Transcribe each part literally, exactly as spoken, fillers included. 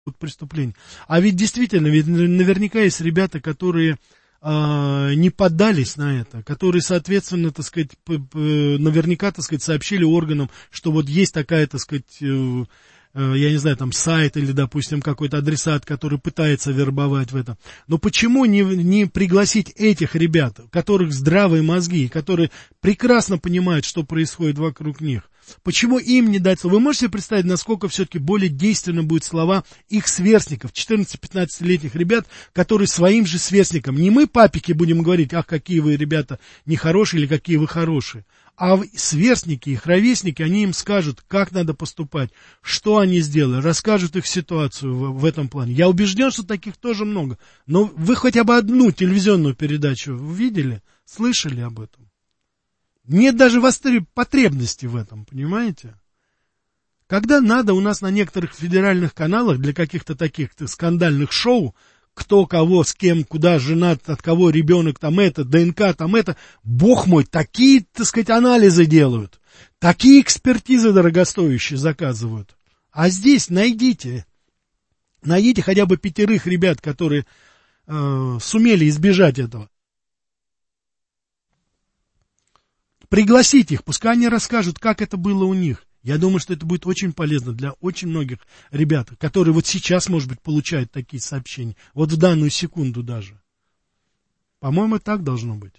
преступления. А ведь действительно, ведь наверняка есть ребята, которые э, не поддались на это, которые, соответственно, так сказать, наверняка, так сказать, сообщили органам, что вот есть такая, так сказать, э, э, я не знаю, там сайт или, допустим, какой-то адресат, который пытается вербовать в этом. Но почему не, не пригласить этих ребят, у которых здравые мозги, которые прекрасно понимают, что происходит вокруг них? Почему им не дать слово? Вы можете себе представить, насколько все-таки более действенно будут слова их сверстников, четырнадцати-пятнадцатилетних ребят, которые своим же сверстникам, не мы, папики, будем говорить, ах, какие вы, ребята, нехорошие или какие вы хорошие, а сверстники, их ровесники, они им скажут, как надо поступать, что они сделали, расскажут их ситуацию в, в этом плане. Я убежден, что таких тоже много, но вы хотя бы одну телевизионную передачу видели, слышали об этом? Нет даже потребности в этом, понимаете? Когда надо у нас на некоторых федеральных каналах для каких-то таких скандальных шоу, кто кого, с кем, куда женат, от кого ребенок, там это, ДНК, там это, бог мой, такие, так сказать, анализы делают, такие экспертизы дорогостоящие заказывают. А здесь найдите, найдите хотя бы пятерых ребят, которые э, сумели избежать этого. Пригласить их, пускай они расскажут, как это было у них. Я думаю, что это будет очень полезно для очень многих ребят, которые вот сейчас, может быть, получают такие сообщения. Вот в данную секунду даже. По-моему, так должно быть.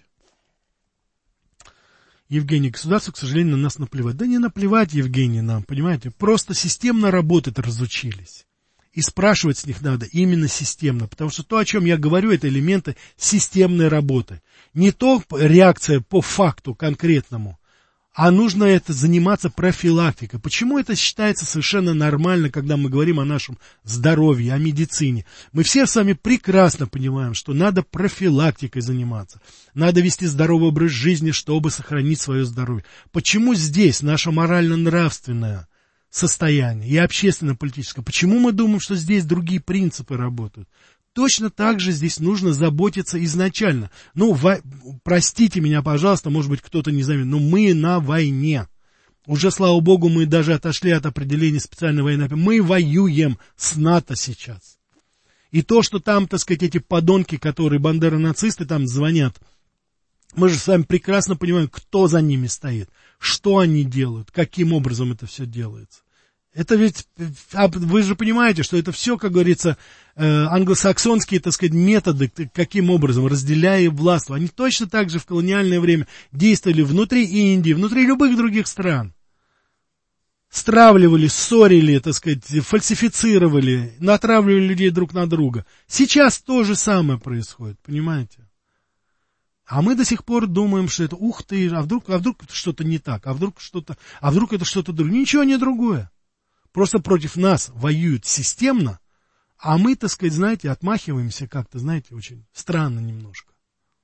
Евгений, государство, к сожалению, на нас наплевать. Да не наплевать, Евгений, нам, понимаете? Просто системно работать разучились. И спрашивать с них надо именно системно, потому что то, о чем я говорю, это элементы системной работы. Не то реакция по факту конкретному, а нужно это заниматься профилактикой. Почему это считается совершенно нормально, когда мы говорим о нашем здоровье, о медицине? Мы все с вами прекрасно понимаем, что надо профилактикой заниматься. Надо вести здоровый образ жизни, чтобы сохранить свое здоровье. Почему здесь наше морально-нравственное состояние и общественно-политическое? Почему мы думаем, что здесь другие принципы работают? Точно так же здесь нужно заботиться изначально. Ну, во... простите меня, пожалуйста, может быть, кто-то не заметил, но мы на войне. Уже, слава богу, мы даже отошли от определения специальной военной операции. Мы воюем с НАТО сейчас. И то, что там, так сказать, эти подонки, которые бандеро-нацисты там звонят, мы же с вами прекрасно понимаем, кто за ними стоит, что они делают, каким образом это все делается. Это ведь, вы же понимаете, что это все, как говорится, англосаксонские, так сказать, методы, каким образом, разделяя властву. Они точно так же в колониальное время действовали внутри Индии, внутри любых других стран. Стравливали, ссорили, так сказать, фальсифицировали, натравливали людей друг на друга. Сейчас то же самое происходит, понимаете? А мы до сих пор думаем, что это, ух ты, а вдруг, а вдруг это что-то не так, а вдруг что-то, а вдруг это что-то другое. Ничего не другое. Просто против нас воюют системно, а мы, так сказать, знаете, отмахиваемся как-то, знаете, очень странно немножко.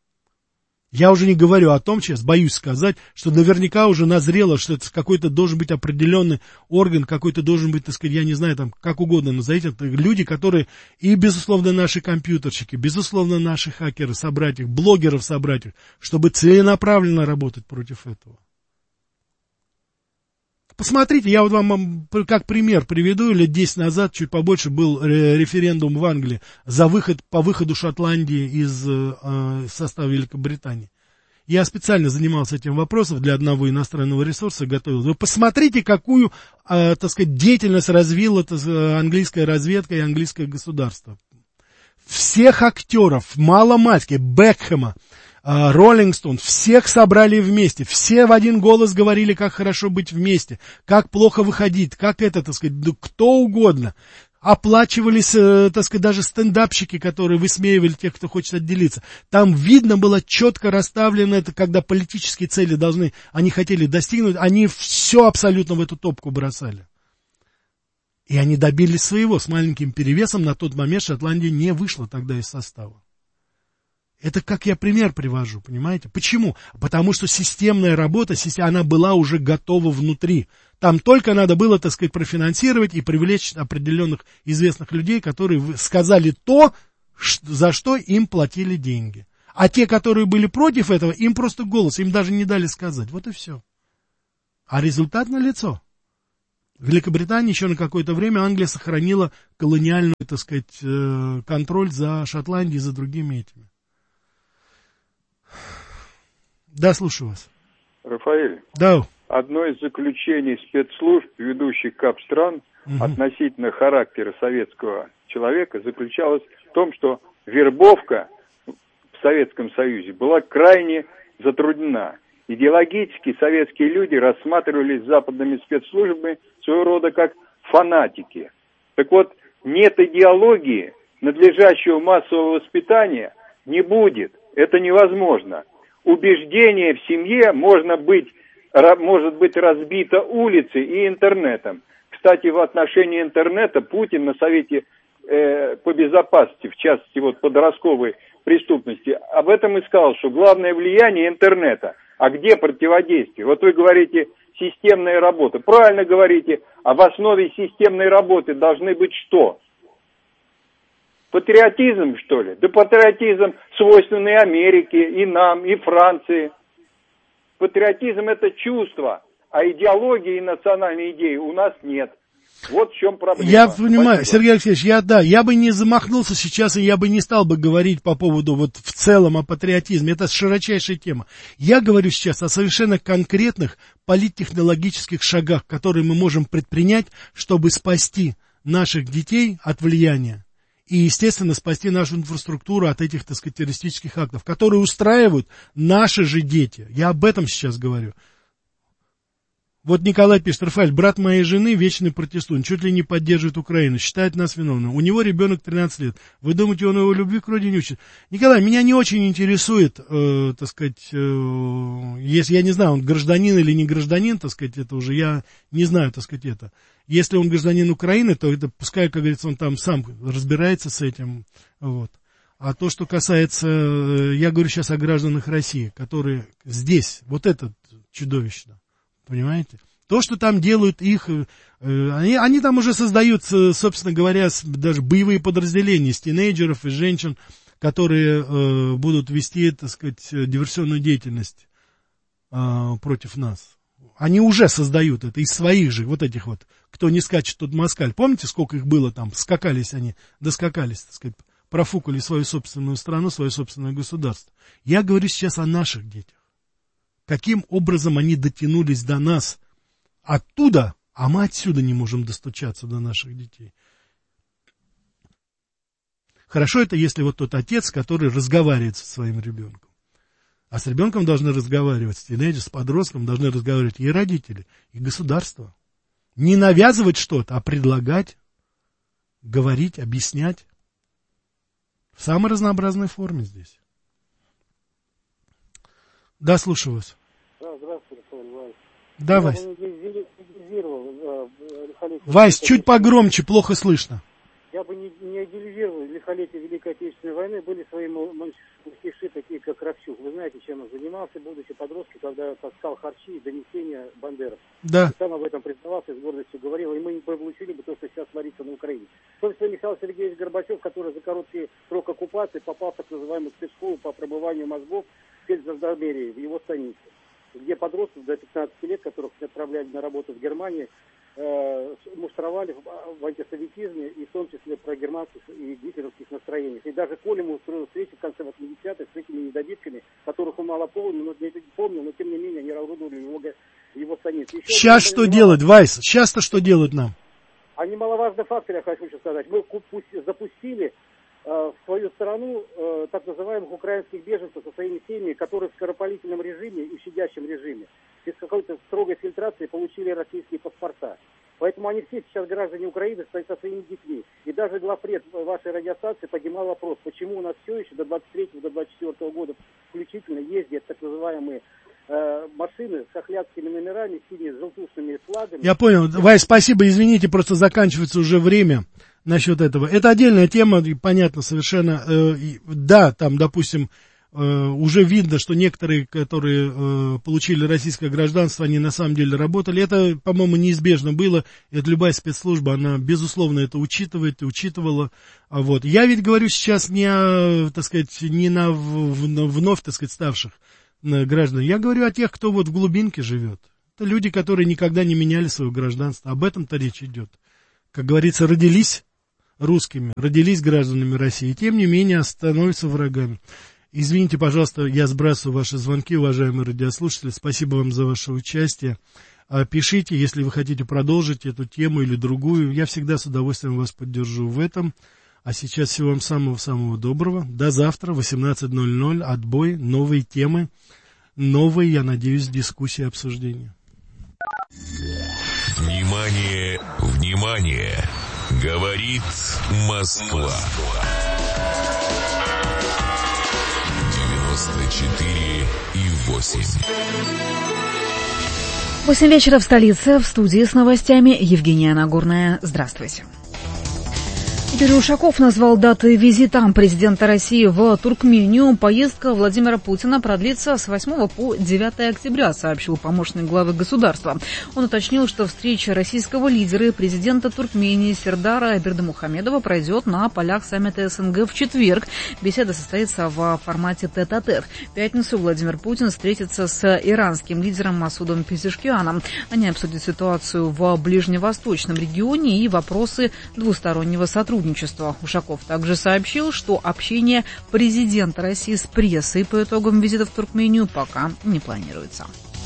Я уже не говорю о том, сейчас боюсь сказать, что наверняка уже назрело, что это какой-то должен быть определенный орган, какой-то должен быть, так сказать, я не знаю, там, как угодно назовите, это люди, которые, и, безусловно, наши компьютерщики, безусловно, наши хакеры, собратья, блогеров, собратьев, чтобы целенаправленно работать против этого. Посмотрите, я вот вам как пример приведу, лет десять назад, чуть побольше, был референдум в Англии за выход, по выходу Шотландии из э, состава Великобритании. Я специально занимался этим вопросом для одного иностранного ресурса, готовил. Вы посмотрите, какую, э, так сказать, деятельность развила английская разведка и английское государство. Всех актеров, маломальски, Бекхэма, Роллинг Стоун, всех собрали вместе, все в один голос говорили, как хорошо быть вместе, как плохо выходить, как это, так сказать, да кто угодно. Оплачивались, так сказать, даже стендапщики, которые высмеивали тех, кто хочет отделиться. Там видно было четко расставлено это, когда политические цели должны, они хотели достигнуть, они все абсолютно в эту топку бросали. И они добились своего, с маленьким перевесом на тот момент Шотландия не вышла тогда из состава. Это как я пример привожу, понимаете? Почему? Потому что системная работа, она была уже готова внутри. Там только надо было, так сказать, профинансировать и привлечь определенных известных людей, которые сказали то, за что им платили деньги. А те, которые были против этого, им просто голос, им даже не дали сказать. Вот и все. А результат налицо. В Великобритании еще на какое-то время Англия сохранила колониальный, так сказать, контроль за Шотландией и за другими этими. Да, слушаю вас. Рафаэль. Да. Одно из заключений спецслужб, ведущих капстран, угу. относительно характера советского человека заключалось в том, что вербовка в Советском Союзе была крайне затруднена. Идеологически советские люди рассматривались западными спецслужбами своего рода как фанатики. Так вот, нет идеологии, надлежащего массового воспитания не будет. Это невозможно. Убеждение в семье можно быть, может быть разбито улицей и интернетом. Кстати, в отношении интернета Путин на Совете э, по безопасности, в частности вот подростковой преступности, об этом и сказал, что главное влияние интернета. А где противодействие? Вот вы говорите, системная работа. Правильно говорите, а в основе системной работы должны быть что? Патриотизм, что ли? Да патриотизм свойственный Америке, и нам, и Франции. Патриотизм – это чувство, а идеологии и национальной идеи у нас нет. Вот в чем проблема. Я понимаю, Спасибо. Сергей Алексеевич, я, да, я бы не замахнулся сейчас, и я бы не стал бы говорить по поводу вот в целом о патриотизме. Это широчайшая тема. Я говорю сейчас о совершенно конкретных политтехнологических шагах, которые мы можем предпринять, чтобы спасти наших детей от влияния. И, естественно, спасти нашу инфраструктуру от этих, так сказать, террористических актов, которые устраивают наши же дети. Я об этом сейчас говорю. Вот Николай пишет: Рафаэль, брат моей жены вечный протестует, чуть ли не поддерживает Украину, считает нас виновными. У него ребенок тринадцать лет. Вы думаете, он его любви к родине учит? Николай, меня не очень интересует, э, так сказать, э, если я не знаю, он гражданин или не гражданин, так сказать, это уже я не знаю, так сказать, это. Если он гражданин Украины, то это пускай, как говорится, он там сам разбирается с этим, вот. А то, что касается, я говорю сейчас о гражданах России, которые здесь, вот это чудовищно. Понимаете? То, что там делают их, э, они, они там уже создают, собственно говоря, даже боевые подразделения из тинейджеров и женщин, которые э, будут вести, так сказать, диверсионную деятельность э, против нас. Они уже создают это из своих же, вот этих вот, кто не скачет, тот москаль. Помните, сколько их было там? Скакались они, доскакались, так сказать, профукали свою собственную страну, свое собственное государство. Я говорю сейчас о наших детях. Каким образом они дотянулись до нас оттуда, а мы отсюда не можем достучаться до наших детей. Хорошо это, если вот тот отец, который разговаривает со своим ребенком. А с ребенком должны разговаривать, с тинейджером, с подростком должны разговаривать и родители, и государство. Не навязывать что-то, а предлагать, говорить, объяснять. В самой разнообразной форме здесь. Да, слушаю вас. Да, здравствуйте, Вась. Да, Вась. Вась, чуть погромче, плохо слышно. Я бы не, не идеализировал лихолетие Великой Отечественной войны. Были свои мальчиши, такие как Кравчук. Вы знаете, чем он занимался, будучи подростком, когда таскал харчи и донесения бандеров. Да. И сам об этом признавался, с гордостью говорил, и мы не получили бы то, что сейчас творится на Украине. Собственно, Михаил Сергеевич Горбачев, который за короткий срок оккупации попал в так называемую спецшколу по промыванию мозгов в фельджандармерии, в его станице, где подростков до пятнадцати лет, которых отправляли на работу в Германии, э, муштровали в, в антисоветизме, и в том числе про германских и гитлеровских настроениях. И даже Колему устроил встречу в конце восьмидесятых с этими недобитками, которых он мало помнил, но, не помнил, но тем не менее они орудовали его, его станице. Еще сейчас что немало... делать, Вайс? Сейчас-то что делать нам? А немаловажный фактор, я хочу сейчас сказать. Мы запустили в свою страну э, так называемых украинских беженцев со своими семьями, которые в скоропалительном режиме и в щадящем режиме, без какой-то строгой фильтрации получили российские паспорта. Поэтому они все сейчас граждане Украины стоят со своими детьми. И даже главред вашей радиостанции поднимал вопрос, почему у нас все еще до двадцать третьего, до двадцать четвёртого года включительно ездят так называемые э, машины с хохлядскими номерами, синими с желтушными флагами. Я понял. Вай, спасибо, извините, просто заканчивается уже время. Насчет этого. Это отдельная тема, понятно совершенно. Э, да, там, допустим, э, уже видно, что некоторые, которые э, получили российское гражданство, они на самом деле работали. Это, по-моему, неизбежно было. Это любая спецслужба, она, безусловно, это учитывает и учитывала. А вот. Я ведь говорю сейчас не о, так сказать, не на в, в, вновь, так сказать, ставших граждан. Я говорю о тех, кто вот в глубинке живет. Это люди, которые никогда не меняли свое гражданство. Об этом-то речь идет. Как говорится, родились русскими, родились гражданами России, и тем не менее становятся врагами. Извините, пожалуйста, я сбрасываю ваши звонки, уважаемые радиослушатели. Спасибо вам за ваше участие. Пишите, если вы хотите продолжить эту тему или другую. Я всегда с удовольствием вас поддержу в этом. А сейчас всего вам самого-самого доброго. До завтра, восемнадцать ноль ноль, отбой, новые темы, новые, я надеюсь, дискуссии и обсуждения. Внимание, внимание! Говорит Москва. девяносто четыре и восемь. Восемь вечера в столице. В студии с новостями Евгения Нагорная. Здравствуйте. Юрий Ушаков назвал даты визита президента России в Туркмению. Поездка Владимира Путина продлится с восьмого по девятое октября, сообщил помощник главы государства. Он уточнил, что встреча российского лидера и президента Туркмении Сердара Бердымухамедова пройдет на полях саммита СНГ в четверг. Беседа состоится в формате тет-а-тет. В пятницу Владимир Путин встретится с иранским лидером Масудом Пезешкианом. Они обсудят ситуацию в ближневосточном регионе и вопросы двустороннего сотрудничества. Ушаков также сообщил, что общение президента России с прессой по итогам визита в Туркмению пока не планируется.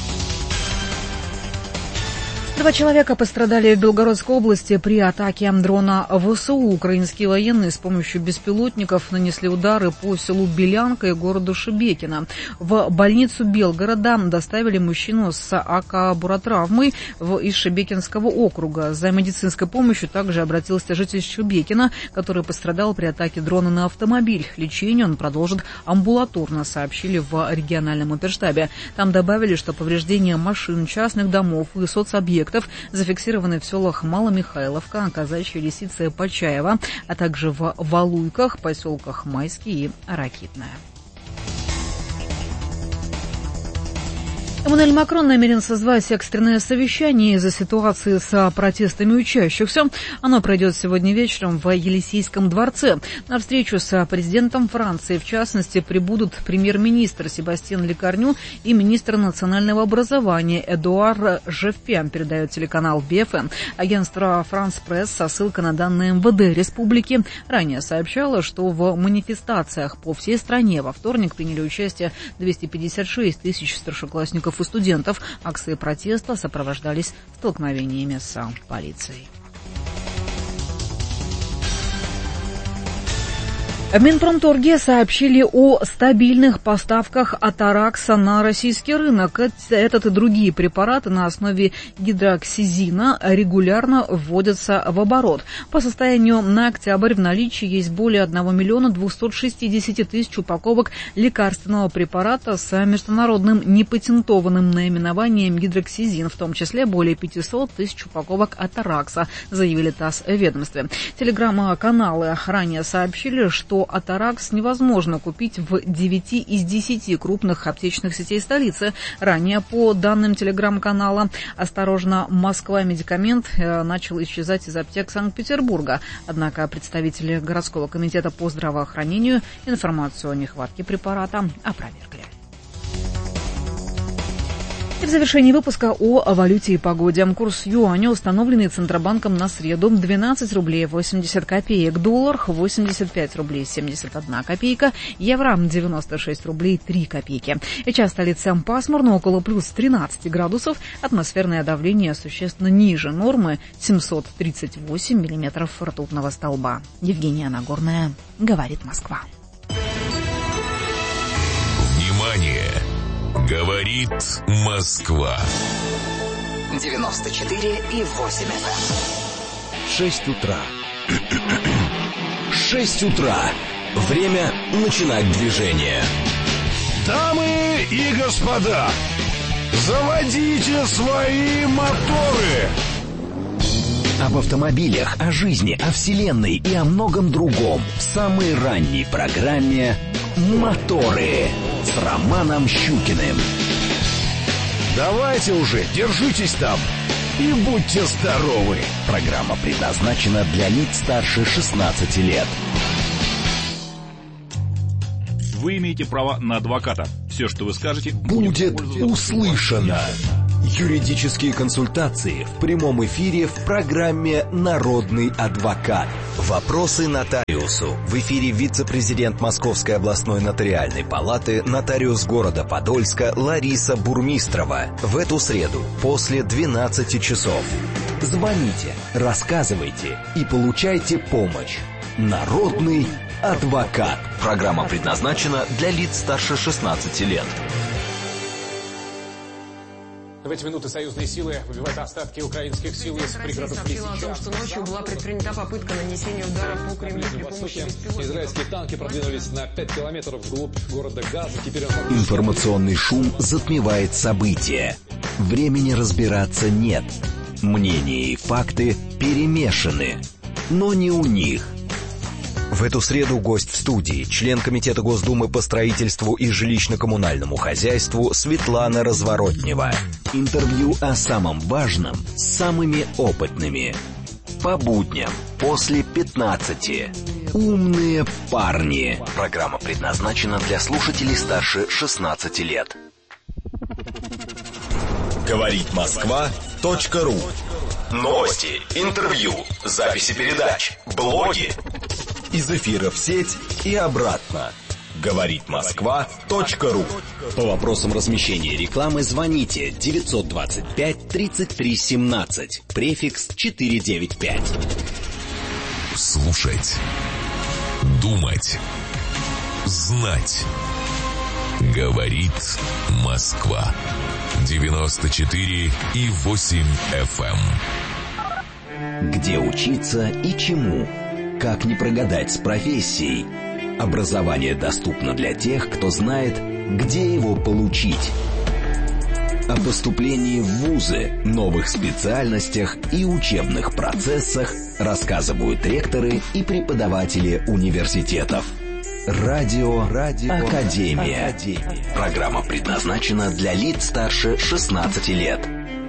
Два человека пострадали в Белгородской области при атаке дрона ВСУ. Украинские военные с помощью беспилотников нанесли удары по селу Белянка и городу Шебекино. В больницу Белгорода доставили мужчину с акобуротравмой из Шебекинского округа. За медицинской помощью также обратился житель Шебекина, который пострадал при атаке дрона на автомобиль. Лечение он продолжит амбулаторно, сообщили в региональном оперштабе. Там добавили, что повреждения машин, частных домов и соцобъектов зафиксированы в селах Маломихайловка, Казачья Лисица и Почаева, а также в Валуйках, поселках Майский и Ракитная. Эммануэль Макрон намерен созвать экстренное совещание из-за ситуации с протестами учащихся. Оно пройдет сегодня вечером в Елисейском дворце. На встречу с президентом Франции, в частности, прибудут премьер-министр Себастьян Лекарню и министр национального образования Эдуар Жеффе, передает телеканал би эф эм. Агентство «Франс Пресс» со ссылкой на данные эм вэ дэ республики ранее сообщало, что в манифестациях по всей стране во вторник приняли участие двести пятьдесят шесть тысяч старшеклассников и студентов. Акции протеста сопровождались столкновениями с полицией. В Минпромторге сообщили о стабильных поставках Атаракса на российский рынок. Этот и другие препараты на основе гидроксизина регулярно вводятся в оборот. По состоянию на октябрь в наличии есть более одного миллиона двухсот шестидесяти тысяч упаковок лекарственного препарата с международным непатентованным наименованием гидроксизин, в том числе более пятисот тысяч упаковок Атаракса, заявили ТАСС в ведомстве. Телеграм-каналы ранее сообщили, что Атаракс невозможно купить в девяти из десяти крупных аптечных сетей столицы. Ранее, по данным телеграм-канала «Осторожно, Москва», медикамент начал исчезать из аптек Санкт-Петербурга. Однако представители городского комитета по здравоохранению информацию о нехватке препарата опровергли. И в завершении выпуска о валюте и погоде. Курс юаня, установленный Центробанком на среду, двенадцать рублей восемьдесят копеек. Доллар восемьдесят пять рублей семьдесят одна копейка. Евро девяносто шесть рублей три копейки. Сейчас столица пасмурно, около плюс тринадцати градусов. Атмосферное давление существенно ниже нормы, семьсот тридцать восемь миллиметров ртутного столба. Евгения Нагорная, говорит Москва. Внимание! Говорит Москва. девяносто четыре и восемь эф эм. Шесть утра. Шесть утра. Время начинать движение. Дамы и господа, заводите свои моторы. Об автомобилях, о жизни, о вселенной и о многом другом в самой ранней программе «Моторы» с Романом Щукиным. Давайте уже, держитесь там и будьте здоровы. Программа предназначена для лиц старше шестнадцати лет. Вы имеете право на адвоката. Все, что вы скажете, будет услышано. Юридические консультации в прямом эфире в программе «Народный адвокат». Вопросы нотариусу. В эфире вице-президент Московской областной нотариальной палаты, нотариус города Подольска Лариса Бурмистрова. В эту среду после двенадцати часов. Звоните, рассказывайте и получайте помощь. «Народный адвокат». Программа предназначена для лиц старше шестнадцати лет. В эти минуты союзные силы выбивают остатки украинских сил из пригородов Лисича. Сообщила о том, что ночью была предпринята попытка нанесения удара по Кремлю при помощи беспилотников. Израильские танки продвинулись на пять километров вглубь города Газа. Теперь он... Информационный шум затмевает события. Времени разбираться нет. Мнения и факты перемешаны. Но не у них. В эту среду гость в студии, член Комитета Госдумы по строительству и жилищно-коммунальному хозяйству Светлана Разворотнева. Интервью о самом важном с самыми опытными. По будням после пятнадцати. Умные парни. Программа предназначена для слушателей старше шестнадцати лет. Говорит Москва точка ру. Новости, интервью, записи передач, блоги. Из эфира в сеть и обратно. Говорит Москва точка ру. По вопросам размещения рекламы звоните девятьсот двадцать пять тридцать три семнадцать. Префикс четыреста девяносто пять. Слушать. Думать. Знать. Говорит Москва. девяносто четыре и восемь эф эм. Где учиться и чему? Как не прогадать с профессией? Образование доступно для тех, кто знает, где его получить. О поступлении в вузы, новых специальностях и учебных процессах рассказывают ректоры и преподаватели университетов. Радио, Радио Академия. Академия. Программа предназначена для лиц старше шестнадцати лет.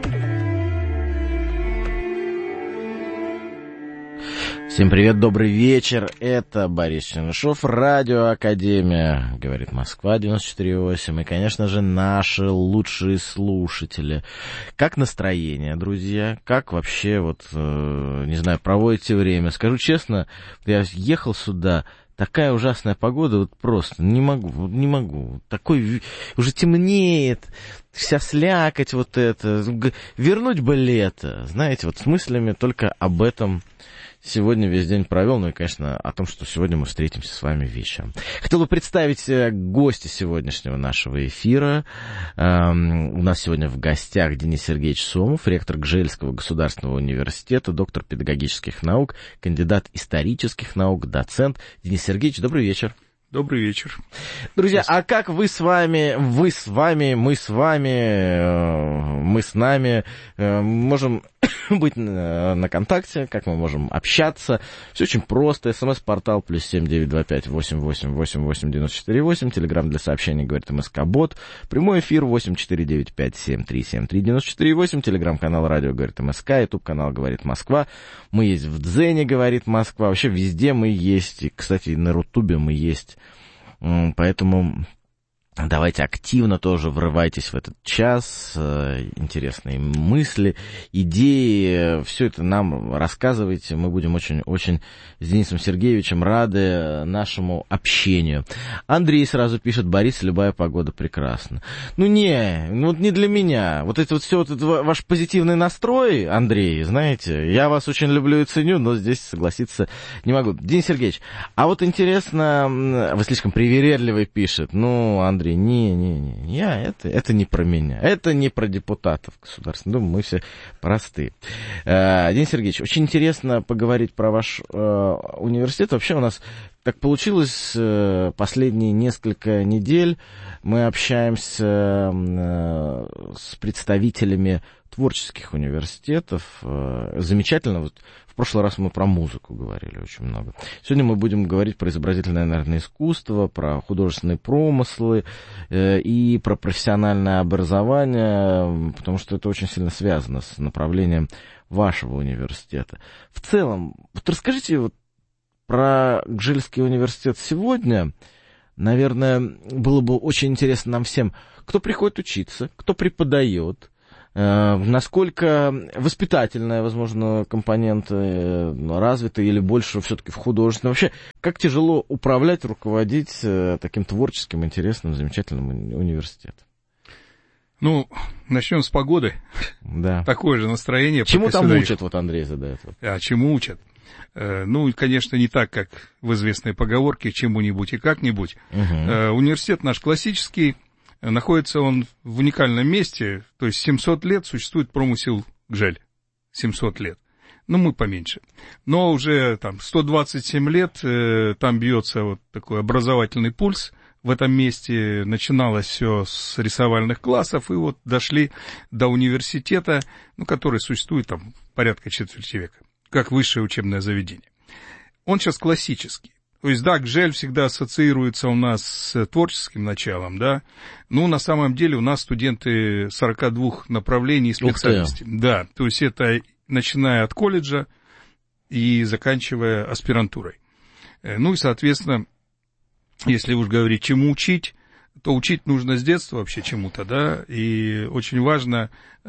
Всем привет, добрый вечер. Это Борис Чернышов, Радио Академия, говорит Москва девяносто четыре и восемь. И, конечно же, наши лучшие слушатели. Как настроение, друзья? Как вообще, вот, э, не знаю, проводите время? Скажу честно, я ехал сюда, такая ужасная погода, вот просто не могу, не могу. Такой уже темнеет, вся слякоть вот это. Вернуть бы лето, знаете, вот с мыслями только об этом сегодня весь день провел, ну и, конечно, о том, что сегодня мы встретимся с вами вечером. Хотел бы представить гостя сегодняшнего нашего эфира. Эм, у нас сегодня в гостях Денис Сергеевич Сомов, ректор Гжельского государственного университета, доктор педагогических наук, кандидат исторических наук, доцент. Денис Сергеевич, добрый вечер. Добрый вечер. Друзья, а как вы с вами, вы с вами, мы с вами, мы с нами можем быть на контакте, как мы можем общаться? Все очень просто. СМС-портал плюс семь девять два пять восемь восемь восемь восемь девяносто четыре восемь. Телеграм для сообщений говорит МСК-бот. Прямой эфир восемь четыре девять пять семь три семь три девяносто четыре восемь. Телеграм-канал радио говорит МСК. Ютуб-канал говорит Москва. Мы есть в Дзене говорит Москва. Вообще везде мы есть. И, кстати, на Рутубе мы есть. Поэтому давайте активно тоже врывайтесь в этот час, интересные мысли, идеи, все это нам рассказывайте, мы будем очень-очень с Денисом Сергеевичем рады нашему общению. Андрей сразу пишет: Борис, любая погода прекрасна. Ну не, ну вот не для меня, вот это вот все, вот это ваш позитивный настрой, Андрей, знаете, я вас очень люблю и ценю, но здесь согласиться не могу. Денис Сергеевич, а вот интересно, вы слишком привередливый, пишет, ну, Андрей, Не-не-не, я, это, это не про меня, это не про депутатов государственных, думаю, мы все простые. Э, Денис Сергеевич, очень интересно поговорить про ваш э, университет. Вообще у нас так получилось, э, последние несколько недель мы общаемся э, с представителями творческих университетов. Э, замечательно, вот в прошлый раз мы про музыку говорили очень много. Сегодня мы будем говорить про изобразительное, наверное, искусство, про художественные промыслы э, и про профессиональное образование, потому что это очень сильно связано с направлением вашего университета. В целом, вот расскажите вот про Гжельский университет сегодня. Наверное, было бы очень интересно нам всем, кто приходит учиться, кто преподает, Насколько воспитательная, возможно, компонента развита или больше все-таки в художественном? Вообще, как тяжело управлять, руководить таким творческим, интересным, замечательным университетом? Ну, начнем с погоды. Да. Такое же настроение. Чему там учат, вот Андрей задает? А чему учат? Ну, конечно, не так, как в известной поговорке «чему-нибудь и как-нибудь». Угу. Университет наш классический. Находится он в уникальном месте, то есть семьсот лет существует промысел гжель, семьсот лет, ну мы поменьше, но уже там сто двадцать семь лет э, там бьется вот такой образовательный пульс в этом месте, начиналось все с рисовальных классов и вот дошли до университета, ну, который существует там порядка четверти века, как высшее учебное заведение. Он сейчас классический. То есть, да, гжель всегда ассоциируется у нас с творческим началом, да. Ну, на самом деле у нас студенты сорока двух направлений и специальностей. Да, то есть это начиная от колледжа и заканчивая аспирантурой. Ну и, соответственно, если уж говорить, чему учить, то учить нужно с детства вообще чему-то, да. И очень важно,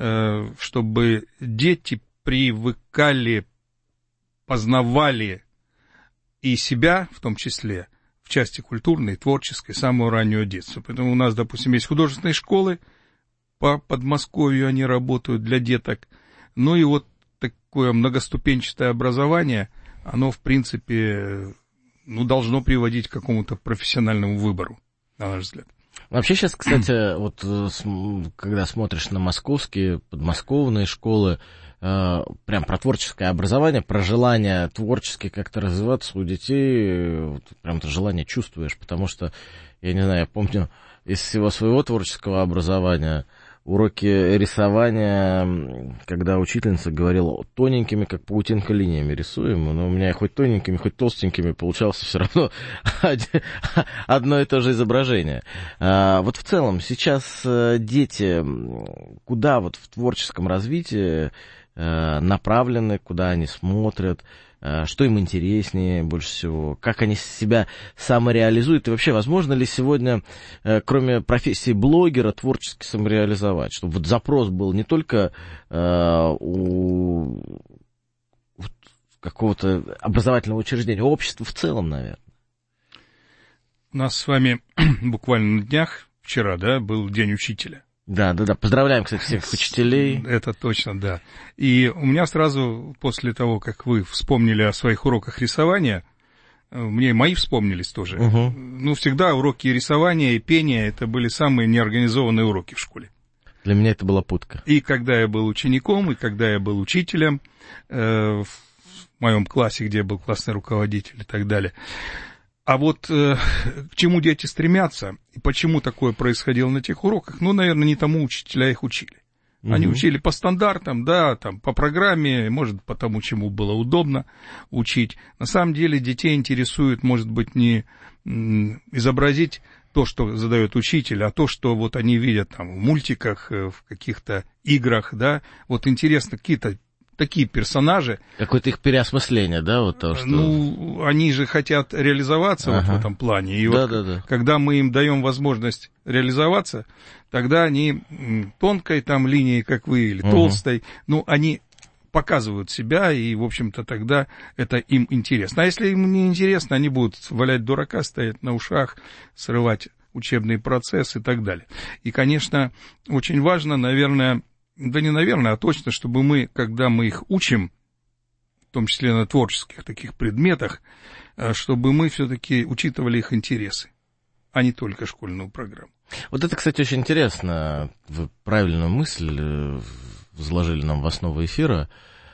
чтобы дети привыкали, познавали и себя, в том числе, в части культурной, творческой, с самого раннего детства. Поэтому у нас, допустим, есть художественные школы, по Подмосковью они работают для деток. Ну и вот такое многоступенчатое образование, оно, в принципе, ну, должно приводить к какому-то профессиональному выбору, на наш взгляд. Вообще сейчас, кстати, вот когда смотришь на московские, подмосковные школы, прям про творческое образование, про желание творчески как-то развиваться у детей, вот, прям это желание чувствуешь, потому что, я не знаю, я помню из всего своего творческого образования уроки рисования, когда учительница говорила тоненькими, как паутинка, линиями рисуем, но у меня хоть тоненькими, хоть толстенькими получалось все равно одно и то же изображение. Вот в целом сейчас дети куда вот в творческом развитии направлены, куда они смотрят, что им интереснее больше всего, как они себя самореализуют, и вообще, возможно ли сегодня, кроме профессии блогера, творчески самореализовать, чтобы вот запрос был не только э, у какого-то образовательного учреждения, а общества в целом, наверное. У нас с вами буквально на днях, вчера, да, был День учителя. Да, да, да. Поздравляем, кстати, всех учителей. Это точно, да. И у меня сразу, после того, как вы вспомнили о своих уроках рисования, мне мои вспомнились тоже. Угу. Ну, всегда уроки рисования и пения — это были самые неорганизованные уроки в школе. Для меня это была пытка. И когда я был учеником, и когда я был учителем э, в моем классе, где я был классный руководитель и так далее. А вот э, к чему дети стремятся, и почему такое происходило на тех уроках, ну, наверное, не тому учителя их учили. Они угу. учили по стандартам, да, там, по программе, может, по тому, чему было удобно учить. На самом деле детей интересует, может быть, не м, изобразить то, что задает учитель, а то, что вот они видят там в мультиках, в каких-то играх, да. Вот интересно, какие-то такие персонажи. Какое-то их переосмысление, да, вот то, что... Ну, они же хотят реализоваться ага. вот в этом плане. И да, вот да, да. когда мы им даем возможность реализоваться, тогда они тонкой там линией, как вы, или угу. толстой, ну, они показывают себя, и, в общем-то, тогда это им интересно. А если им не интересно, они будут валять дурака, стоять на ушах, срывать учебный процесс и так далее. И, конечно, очень важно, наверное... Да не наверное, а точно, чтобы мы, когда мы их учим, в том числе на творческих таких предметах, чтобы мы все-таки учитывали их интересы, а не только школьную программу. Вот это, кстати, очень интересно. Вы правильную мысль возложили нам в основу эфира.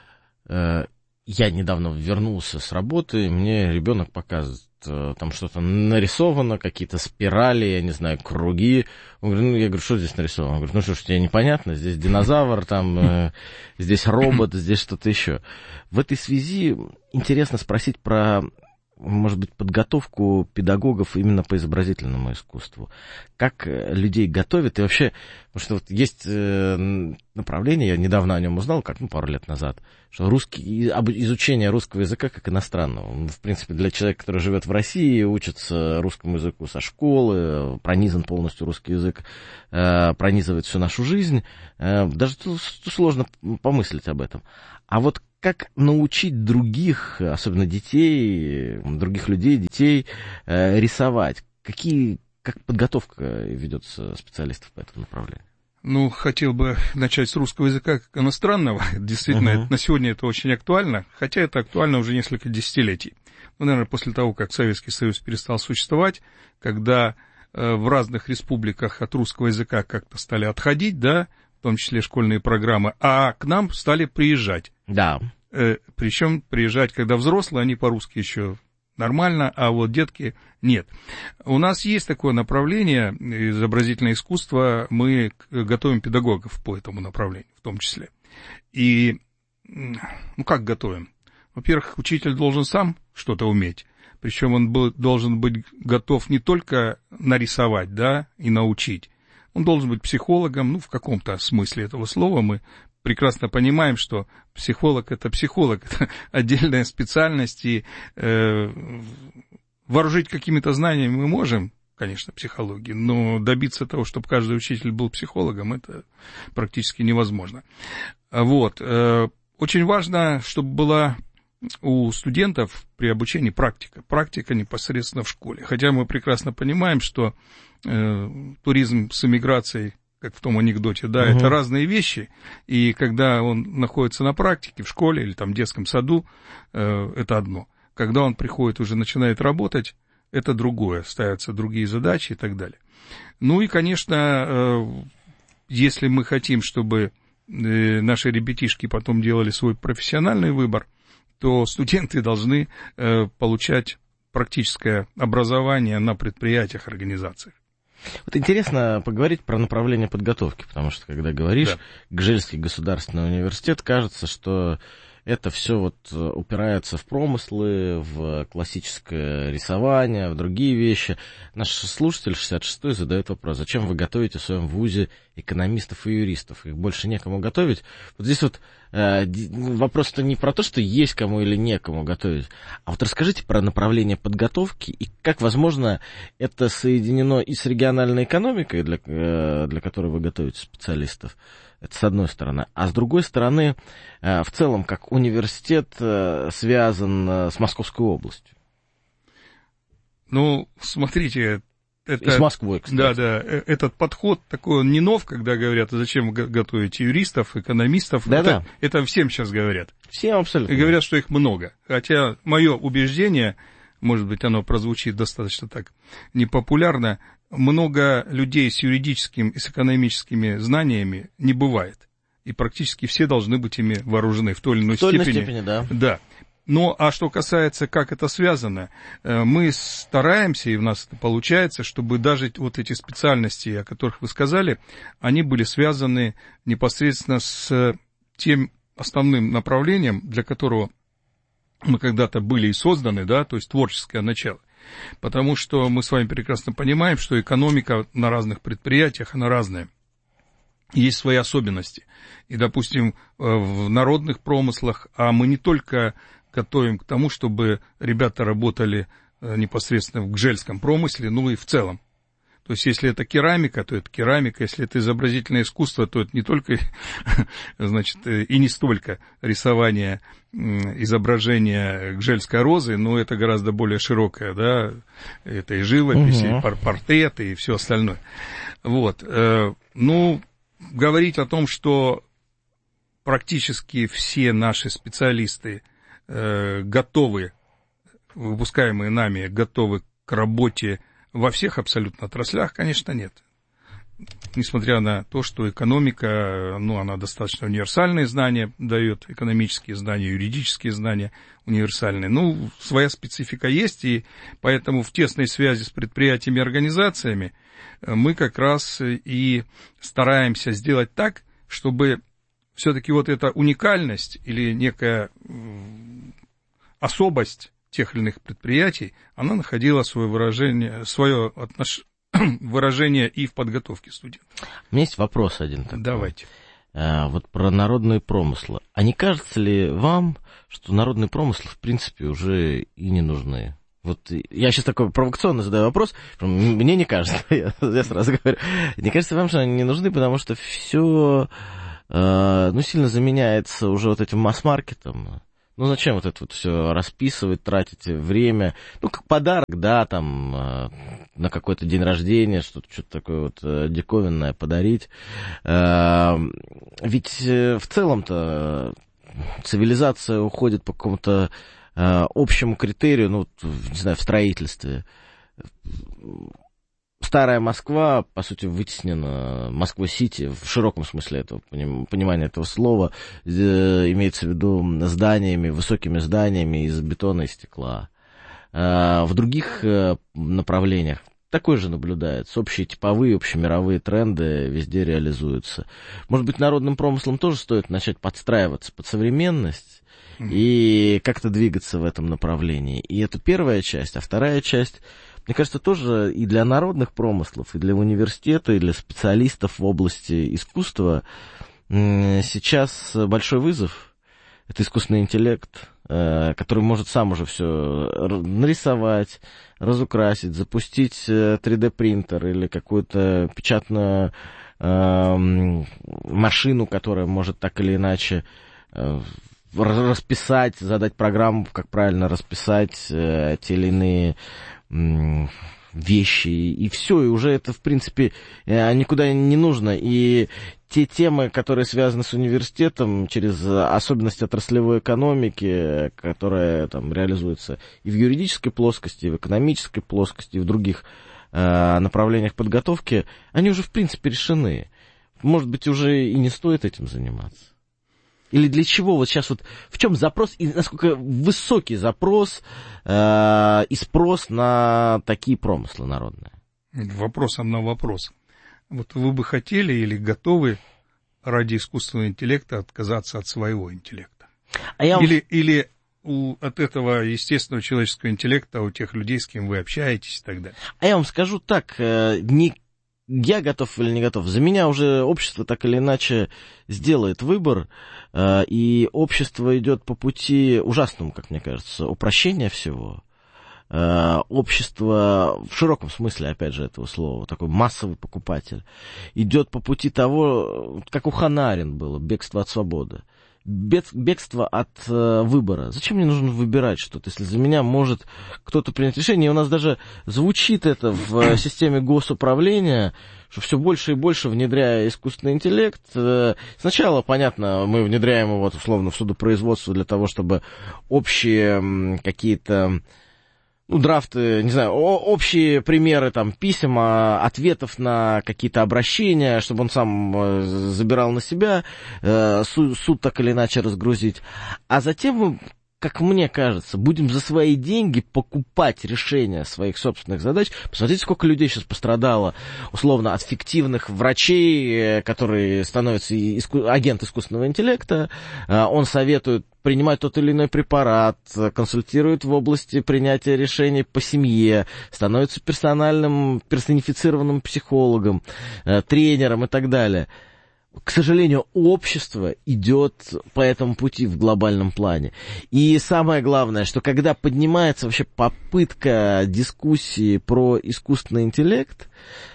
Я недавно вернулся с работы, и мне ребенок показывает, там что-то нарисовано, какие-то спирали, я не знаю, круги. Он говорит, ну, я говорю, что здесь нарисовано? Он говорит, ну что ж, тебе непонятно, здесь динозавр, там, э, здесь робот, здесь что-то еще. В этой связи интересно спросить про может быть, подготовку педагогов именно по изобразительному искусству. Как людей готовят, и вообще, потому что вот есть направление, я недавно о нем узнал, как, ну, пару лет назад, что русский, изучение русского языка как иностранного. В принципе, для человека, который живет в России, учится русскому языку со школы, пронизан полностью русский язык, пронизывает всю нашу жизнь, даже сложно помыслить об этом. А вот как научить других, особенно детей, других людей, детей, э, рисовать? Какие, как подготовка ведется специалистов по этому направлению? Ну, хотел бы начать с русского языка как иностранного. Действительно, uh-huh. это, на сегодня это очень актуально, хотя это актуально уже несколько десятилетий. Ну, наверное, после того, как Советский Союз перестал существовать, когда э, в разных республиках от русского языка как-то стали отходить, да, в том числе школьные программы, а к нам стали приезжать. Да. Э, причем приезжать, когда взрослые, они по-русски еще нормально, а вот детки нет. У нас есть такое направление, изобразительное искусство, мы готовим педагогов по этому направлению в том числе. И, ну, как готовим? Во-первых, учитель должен сам что-то уметь, причем он был, должен быть готов не только нарисовать, да, и научить. Он должен быть психологом, ну, в каком-то смысле этого слова. Мы прекрасно понимаем, что психолог — это психолог, это отдельная специальность, и э, вооружить какими-то знаниями мы можем, конечно, психологии, но добиться того, чтобы каждый учитель был психологом, это практически невозможно. Вот. Э, очень важно, чтобы была у студентов при обучении практика, практика непосредственно в школе. Хотя мы прекрасно понимаем, что э, туризм с эмиграцией, как в том анекдоте, да, uh-huh. это разные вещи, и когда он находится на практике в школе или там в детском саду, э, это одно. Когда он приходит, уже начинает работать, это другое, ставятся другие задачи и так далее. Ну и, конечно, э, если мы хотим, чтобы э, наши ребятишки потом делали свой профессиональный выбор, то студенты должны э, получать практическое образование на предприятиях, организациях. Вот интересно поговорить про направление подготовки, потому что, когда говоришь да. Гжельский государственный университет, кажется, что это все вот упирается в промыслы, в классическое рисование, в другие вещи. Наш слушатель шестьдесят шестой задает вопрос: зачем вы готовите в своем вузе экономистов и юристов? Их больше некому готовить. Вот здесь вот э, вопрос-то не про то, что есть кому или некому готовить, а вот расскажите про направление подготовки и как, возможно, это соединено и с региональной экономикой, для, э, для которой вы готовите специалистов. Это с одной стороны. А с другой стороны, в целом, как университет связан с Московской областью. Ну, смотрите... Это, и с Москвой, кстати. Да, да. Этот подход такой, он не нов, когда говорят, зачем вы готовите юристов, экономистов. Да, это, да. это всем сейчас говорят. Всем абсолютно. И говорят, что их много. Хотя мое убеждение, может быть, оно прозвучит достаточно так непопулярно, много людей с юридическим и с экономическими знаниями не бывает. И практически все должны быть ими вооружены в той или иной в той степени. Иной степени, да. Да. Ну, а что касается, как это связано, мы стараемся, и у нас это получается, чтобы даже вот эти специальности, о которых вы сказали, они были связаны непосредственно с тем основным направлением, для которого мы когда-то были и созданы, да, то есть творческое начало. Потому что мы с вами прекрасно понимаем, что экономика на разных предприятиях, она разная. Есть свои особенности. И, допустим, в народных промыслах, а мы не только готовим к тому, чтобы ребята работали непосредственно в гжельском промысле, ну и в целом. То есть, если это керамика, то это керамика, если это изобразительное искусство, то это не только, значит, и не столько рисование изображения гжельской розы, но это гораздо более широкое, да, это и живопись, угу. и портреты, и все остальное. Вот, ну, говорить о том, что практически все наши специалисты готовы, выпускаемые нами, готовы к работе во всех абсолютно отраслях, конечно, нет. Несмотря на то, что экономика, ну, она достаточно универсальные знания дает, экономические знания, юридические знания универсальные. Ну, своя специфика есть, и поэтому в тесной связи с предприятиями и организациями мы как раз и стараемся сделать так, чтобы все-таки вот эта уникальность или некая особость тех или иных предприятий, она находила свое выражение, свое отнош... выражение и в подготовке студентов. У меня есть вопрос один такой. Давайте. А, вот про народные промыслы. А не кажется ли вам, что народные промыслы, в принципе, уже и не нужны? Вот я сейчас такой провокационно задаю вопрос, мне не кажется, я, я сразу говорю, не кажется вам, что они не нужны, потому что все, э, ну, сильно заменяется уже вот этим масс-маркетом. Ну, зачем вот это вот все расписывать, тратить время? Ну, как подарок, да, там, э, на какой-то день рождения, что-то, что-то такое вот э, диковинное подарить. Э, ведь э, в целом-то цивилизация уходит по какому-то э, общему критерию, ну, не знаю, в строительстве. Старая Москва, по сути, вытеснена Москва-Сити в широком смысле этого понимания этого слова, имеется в виду зданиями, высокими зданиями из бетона и стекла. В других направлениях такое же наблюдается. Общие типовые, общемировые тренды везде реализуются. Может быть, народным промыслом тоже стоит начать подстраиваться под современность и как-то двигаться в этом направлении. И это первая часть. А вторая часть, мне кажется, тоже и для народных промыслов, и для университета, и для специалистов в области искусства сейчас большой вызов. Это искусственный интеллект, который может сам уже все нарисовать, разукрасить, запустить три дэ принтер или какую-то печатную машину, которая может так или иначе расписать, задать программу, как правильно расписать те или иные вещи, и все, и уже это, в принципе, никуда не нужно, и те темы, которые связаны с университетом, через особенности отраслевой экономики, которая там реализуется и в юридической плоскости, и в экономической плоскости, и в других э, направлениях подготовки, они уже, в принципе, решены. Может быть, уже и не стоит этим заниматься. Или для чего вот сейчас вот, в чем запрос, и насколько высокий запрос э, и спрос на такие промыслы народные? Вопросом на вопрос. Вот вы бы хотели или готовы ради искусственного интеллекта отказаться от своего интеллекта? А я... Или, или у, от этого естественного человеческого интеллекта у тех людей, с кем вы общаетесь и так далее? А я вам скажу так, э, не я готов или не готов. За меня уже общество так или иначе сделает выбор, э, и общество идет по пути ужасному, как мне кажется, упрощения всего. Э, общество в широком смысле, опять же, этого слова, такой массовый покупатель, идет по пути того, как у Ханны Аренд было, бегство от свободы. Бегство от э, выбора. Зачем мне нужно выбирать что-то, если за меня может кто-то принять решение? И у нас даже звучит это в э, системе госуправления, что все больше и больше, внедряя искусственный интеллект, э, сначала, понятно, мы внедряем его, вот, условно, в судопроизводство для того, чтобы общие э, какие-то, ну, драфты, не знаю, общие примеры, там, писем, ответов на какие-то обращения, чтобы он сам забирал на себя, суд, суд так или иначе разгрузить. А затем мы, как мне кажется, будем за свои деньги покупать решения своих собственных задач. Посмотрите, сколько людей сейчас пострадало, условно, от фиктивных врачей, которые становятся иску... агент искусственного интеллекта. Он советует принимать тот или иной препарат, консультирует в области принятия решений по семье, становится персональным, персонифицированным психологом, тренером и так далее. К сожалению, общество идет по этому пути в глобальном плане. И самое главное, что когда поднимается вообще попытка дискуссии про искусственный интеллект,